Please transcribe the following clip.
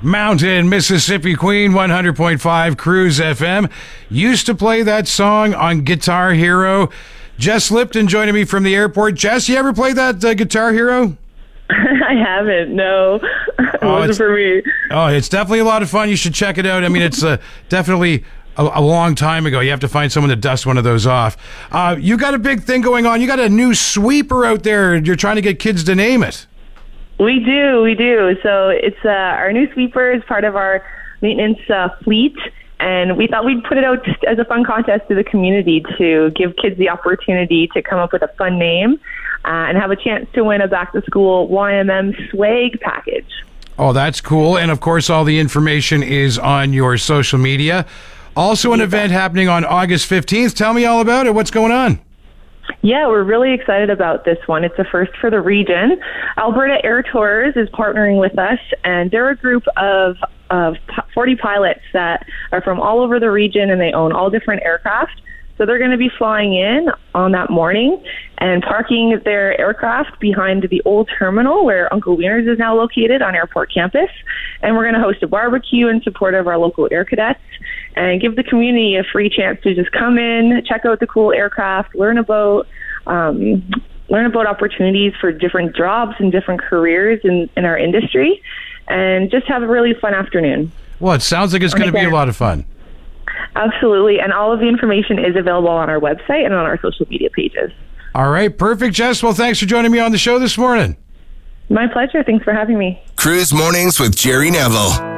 Mountain Mississippi Queen, 100.5 Cruise FM. Used to play that song on Guitar Hero. Jess Lipton joining me from the airport. Jess, you ever play that Guitar Hero? I haven't, no. It wasn't for me. Oh, it's definitely a lot of fun. You should check it out. I mean, it's definitely a long time ago. You have to find someone to dust one of those off. You got a big thing going on. You got a new sweeper out there. You're trying to get kids to name it. We do. So it's our new sweeper is part of our maintenance fleet, and we thought we'd put it out just as a fun contest to the community to give kids the opportunity to come up with a fun name and have a chance to win a back-to-school YMM swag package. Oh, that's cool. And, of course, all the information is on your social media. Also an event happening on August 15th. Tell me all about it. What's going on? Yeah, we're really excited about this one. It's a first for the region. Alberta Air Tours is partnering with us, and they're a group of 40 pilots that are from all over the region, and they own all different aircraft. So they're going to be flying in on that morning and parking their aircraft behind the old terminal where Uncle Wiener's is now located on airport campus. And we're going to host a barbecue in support of our local air cadets and give the community a free chance to just come in, check out the cool aircraft, learn about opportunities for different jobs and different careers in our industry, and just have a really fun afternoon. Well, it sounds like it's going to be a lot of fun. Absolutely, and all of the information is available on our website and on our social media pages. All right, perfect, Jess. Well, thanks for joining me on the show this morning. My pleasure. Thanks for having me. Cruise Mornings with Jerry Neville.